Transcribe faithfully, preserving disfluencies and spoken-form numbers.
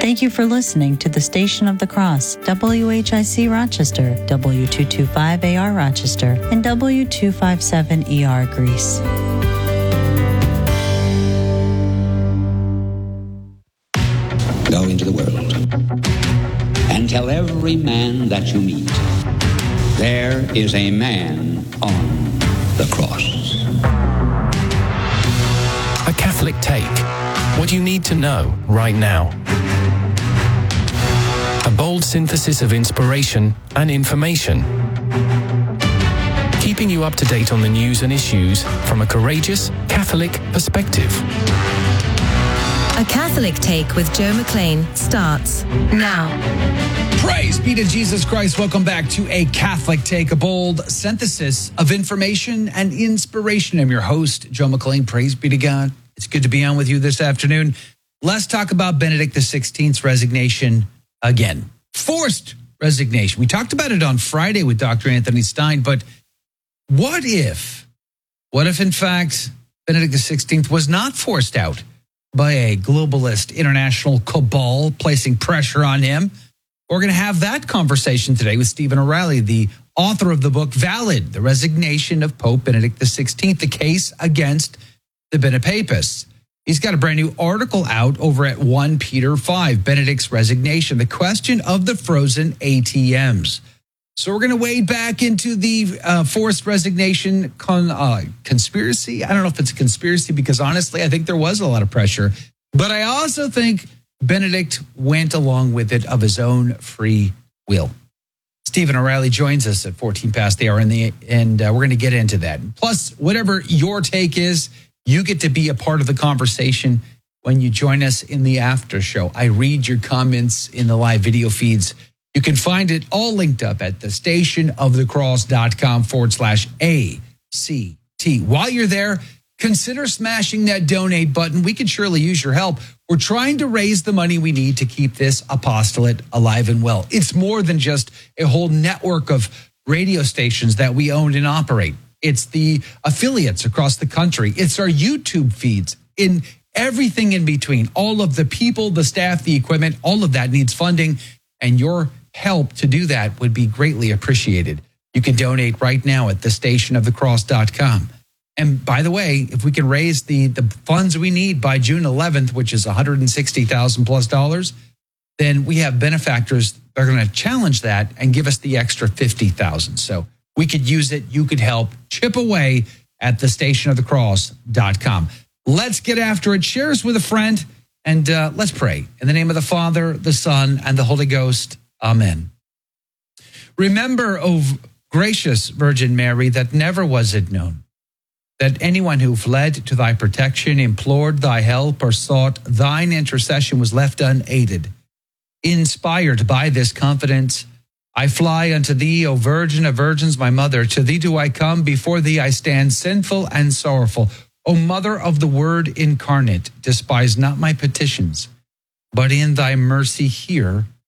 Thank you for listening to the Station of the Cross, W H I C Rochester, W two twenty-five A R Rochester, and W two fifty-seven E R Greece. Go into the world and tell every man that you meet, there is a man on the cross. A Catholic Take. What you need to know right now. A bold synthesis of inspiration and information. Keeping you up to date on the news and issues from a courageous Catholic perspective. A Catholic Take with Joe McLean starts now. Praise be to Jesus Christ. Welcome back to A Catholic Take, a bold synthesis of information and inspiration. I'm your host, Joe McLean. Praise be to God. It's good to be on with you this afternoon. Let's talk about Benedict the sixteenth's resignation again. Forced resignation. We talked about it on Friday with Doctor Anthony Stein, but what if, what if in fact Benedict the sixteenth was not forced out by a globalist international cabal placing pressure on him? We're going to have that conversation today with Stephen O'Reilly, the author of the book Valid, The Resignation of Pope Benedict the sixteenth, the case against the Benepapists. He's got a brand new article out over at First Peter five, Benedict's Resignation, the question of the frozen A T Ms. So we're going to wade back into the uh, forced resignation con, uh, conspiracy. I don't know if it's a conspiracy because honestly, I think there was a lot of pressure. But I also think Benedict went along with it of his own free will. Stephen O'Reilly joins us at fourteen past the hour, in the, and uh, we're going to get into that. Plus, whatever your take is, you get to be a part of the conversation when you join us in the after show. I read your comments in the live video feeds. You can find it all linked up at the stationofthecross.com forward slash ACT. While you're there, consider smashing that donate button. We could surely use your help. We're trying to raise the money we need to keep this apostolate alive and well. It's more than just a whole network of radio stations that we own and operate. It's the affiliates across the country. It's our YouTube feeds, in everything in between. All of the people, the staff, the equipment, all of that needs funding. And your help to do that would be greatly appreciated. You can donate right now at the station of the cross dot com. And by the way, if we can raise the, the funds we need by June eleventh, which is one hundred sixty thousand plus dollars, then we have benefactors that are going to challenge that and give us the extra fifty thousand. So we could use it. You could help chip away at the station of the cross dot com. Let's get after it. Share us with a friend, and uh, let's pray. In the name of the Father, the Son, and the Holy Ghost. Amen. Remember, O gracious Virgin Mary, that never was it known that anyone who fled to thy protection, implored thy help, or sought thine intercession was left unaided. Inspired by this confidence, I fly unto thee, O Virgin of Virgins, my mother. To thee do I come, before thee I stand sinful and sorrowful. O Mother of the Word incarnate, despise not my petitions, but in thy mercy hear